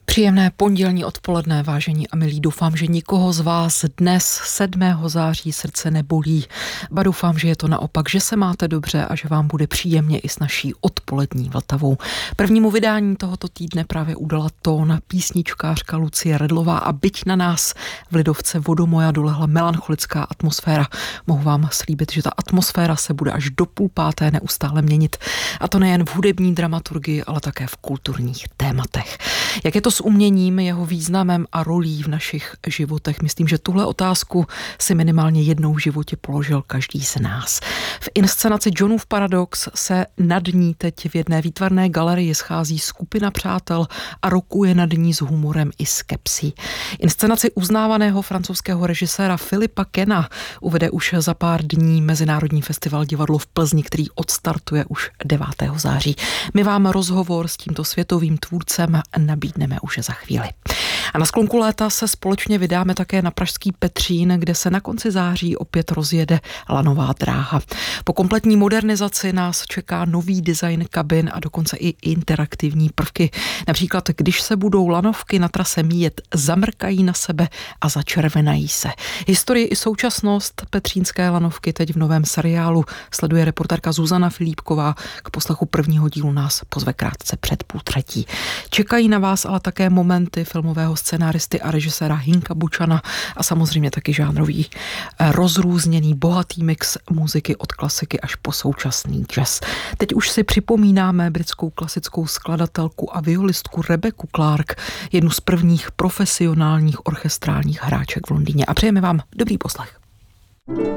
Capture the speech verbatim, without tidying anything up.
Příjemné pondělní odpoledne, vážení a milí. Doufám, že nikoho z vás dnes sedmého září srdce nebolí. Ba doufám, že je to naopak, že se máte dobře a že vám bude příjemně i s naší odpolední Vltavou. Prvnímu vydání tohoto týdne právě udala tón písničkářka Lucie Redlová a byť na nás v Lidovce Vodomoja dolehla melancholická atmosféra, mohu vám slíbit, že ta atmosféra se bude až do půl páté neustále měnit. A to nejen v hudební dramaturgii, ale také v kulturních tématech. Jak je to s uměním, jeho významem a rolí v našich životech? Myslím, že tuhle otázku si minimálně jednou v životě položil každý z nás. V inscenaci Johnův paradox se nad ní teď v jedné výtvarné galerii schází skupina přátel a rokuje nad ní s humorem i skepsí. Inscenaci uznávaného francouzského režiséra Philippa Kena uvede už za pár dní Mezinárodní festival divadlo v Plzni, který odstartuje už devátého září. My vám rozhovor s tímto světovým tvůrcem nabídneme už za chvíli. A na sklonku léta se společně vydáme také na pražský Petřín, kde se na konci září opět rozjede lanová dráha. Po kompletní modernizaci nás čeká nový design kabin a dokonce i interaktivní prvky. Například, když se budou lanovky na trase míjet, zamrkají na sebe a začervenají se. Historii i současnost petřínské lanovky teď v novém seriálu sleduje reportérka Zuzana Filipková. K poslechu prvního dílu nás pozve krátce před půl třetí. Čekají na vás ale také momenty filmového scenáristy a režiséra Hinka Bučana a samozřejmě taky žánrový rozrůzněný bohatý mix muziky od klasiky až po současný jazz. Teď už si připomínáme britskou klasickou skladatelku a violistku Rebeccu Clark, jednu z prvních profesionálních orchestrálních hráček v Londýně. A přejeme vám dobrý poslech.